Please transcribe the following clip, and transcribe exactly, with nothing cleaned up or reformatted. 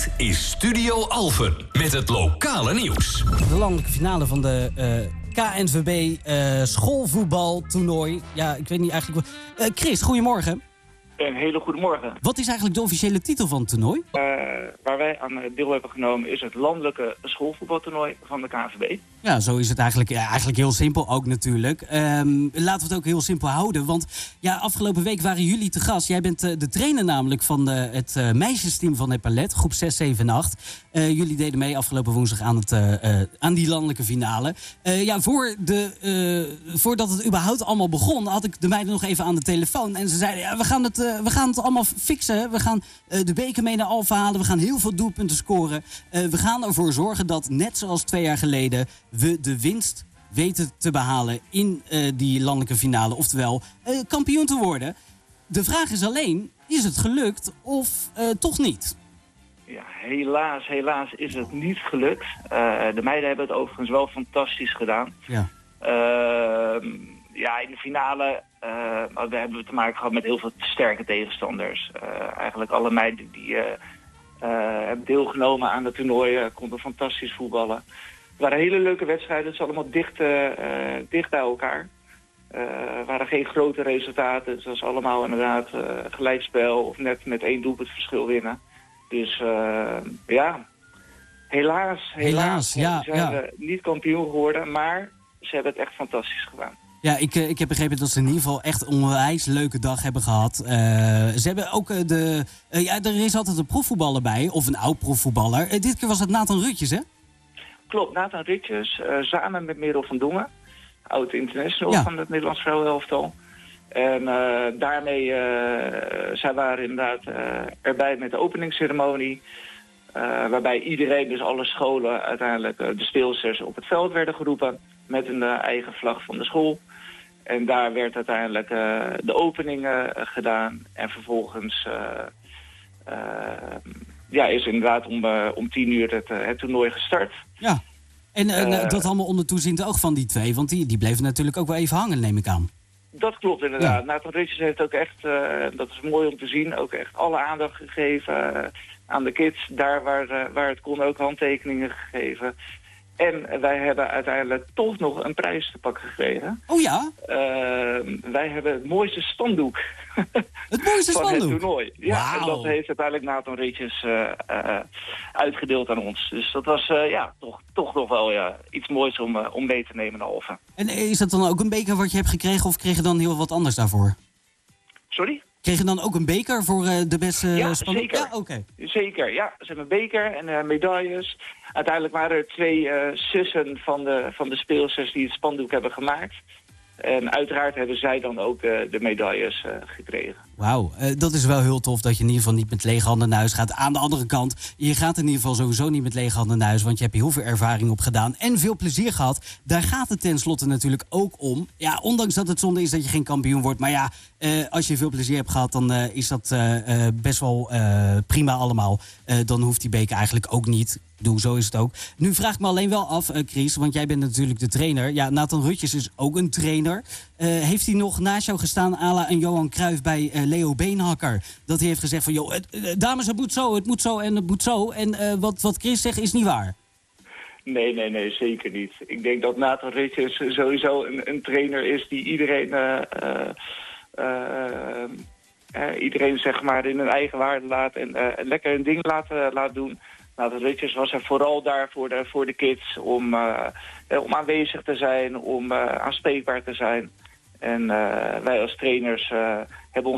Dit is Studio Alphen met het lokale nieuws. De landelijke finale van de uh, K N V B uh, schoolvoetbaltoernooi. Ja, ik weet niet eigenlijk... Uh, Chris, goedemorgen. Een hele goede morgen. Wat is eigenlijk de officiële titel van het toernooi? Uh, waar wij aan deel hebben genomen is het landelijke schoolvoetbaltoernooi van de K N V B. Ja, zo is het eigenlijk, ja, eigenlijk heel simpel ook natuurlijk. Um, laten we het ook heel simpel houden. Want ja, afgelopen week waren jullie te gast. Jij bent uh, de trainer namelijk van uh, het uh, meisjesteam van Epalet, groep zes, zeven en acht. Uh, jullie deden mee afgelopen woensdag aan, het, uh, uh, aan die landelijke finale. Uh, ja, voor de, uh, voordat het überhaupt allemaal begon, had ik de meiden nog even aan de telefoon. En ze zeiden, ja, we gaan het, uh, we gaan het allemaal fixen. We gaan uh, de beker mee naar Alphen halen. We gaan heel veel doelpunten scoren. Uh, we gaan ervoor zorgen dat, net zoals twee jaar geleden, we de winst weten te behalen in uh, die landelijke finale. Oftewel, uh, kampioen te worden. De vraag is alleen, is het gelukt of uh, toch niet? Ja, helaas, helaas is het niet gelukt. Uh, de meiden hebben het overigens wel fantastisch gedaan. Ja, uh, ja in de finale uh, we hebben we te maken gehad met heel veel sterke tegenstanders. Uh, eigenlijk alle meiden die uh, uh, hebben deelgenomen aan het toernooi uh, konden fantastisch voetballen. Het waren hele leuke wedstrijden, het is allemaal dicht, uh, dicht bij elkaar. Uh, er waren geen grote resultaten, het was allemaal inderdaad uh, gelijkspel of net met één doelpunt verschil winnen. Dus uh, ja, helaas, helaas, helaas ja, zijn ja. we niet kampioen geworden, maar ze hebben het echt fantastisch gedaan. Ja, ik, ik heb begrepen dat ze in ieder geval echt een onwijs leuke dag hebben gehad. Uh, ze hebben ook uh, de... Uh, ja, er is altijd een profvoetballer bij, of een oud profvoetballer. Uh, dit keer was het Nathan Rutjes, hè? Klopt, Nathan Rutjes, uh, samen met Merel van Dongen, oud international Ja. van het Nederlands vrouwenelftal. En uh, daarmee, uh, zij waren inderdaad uh, erbij met de openingsceremonie. Uh, waarbij iedereen, dus alle scholen, uiteindelijk uh, de speelsters op het veld werden geroepen. Met een uh, eigen vlag van de school. En daar werd uiteindelijk uh, de opening uh, gedaan. En vervolgens uh, uh, ja, is inderdaad om, uh, om tien uur het, uh, het toernooi gestart. Ja, en uh, Uh, dat allemaal onder toeziend oog van die twee. Want die, die bleven natuurlijk ook wel even hangen, neem ik aan. Dat klopt inderdaad. Ja. Nathan Rutjes heeft ook echt, uh, dat is mooi om te zien, ook echt alle aandacht gegeven uh, aan de kids. Daar waar, uh, waar het kon ook handtekeningen gegeven. En wij hebben uiteindelijk toch nog een prijs te pakken gekregen. Oh ja? Uh, wij hebben het mooiste spandoek. Het mooiste van spandoek? het toernooi. Ja, Wauw. en dat heeft uiteindelijk Nathan Rutjes uh, uh, uitgedeeld aan ons. Dus dat was uh, ja, toch, toch nog wel ja, iets moois om, uh, om mee te nemen naar Alphen. En is dat dan ook een beker wat je hebt gekregen of kreeg je dan heel wat anders daarvoor? Sorry? Kreeg je dan ook een beker voor uh, de beste Ja, spandoek? zeker. Ja, oké. Okay. Zeker, ja. Ze hebben een beker en uh, medailles. Uiteindelijk waren er twee uh, zussen van de, van de speelsters die het spandoek hebben gemaakt. En uiteraard hebben zij dan ook uh, de medailles uh, gekregen. Wauw, uh, dat is wel heel tof dat je in ieder geval niet met lege handen naar huis gaat. Aan de andere kant, je gaat in ieder geval sowieso niet met lege handen naar huis, want je hebt heel veel ervaring opgedaan en veel plezier gehad. Daar gaat het tenslotte natuurlijk ook om. Ja, ondanks dat het zonde is dat je geen kampioen wordt. Maar ja, uh, als je veel plezier hebt gehad, dan uh, is dat uh, uh, best wel uh, prima allemaal. Uh, dan hoeft die beker eigenlijk ook niet. Doe, zo is het ook. Nu vraag ik me alleen wel af, uh, Chris, want jij bent natuurlijk de trainer. Ja, Nathan Rutjes is ook een trainer. Uh, heeft hij nog naast jou gestaan, à la een Johan Cruijff bij uh, Leo Beenhakker? Dat hij heeft gezegd van, joh, het, uh, dames, het moet zo, het moet zo en het moet zo. En uh, wat, wat Chris zegt is niet waar. Nee, nee, nee, zeker niet. Ik denk dat Nathan Rutjes sowieso een, een trainer is die iedereen... Uh, uh, uh, uh, iedereen zeg maar in hun eigen waarde laat en uh, lekker hun ding laat, uh, laat doen. Nathan Rutjes was er vooral daar voor de, voor de kids om, uh, om aanwezig te zijn, om uh, aanspreekbaar te zijn. En uh, wij als trainers uh, hebben ons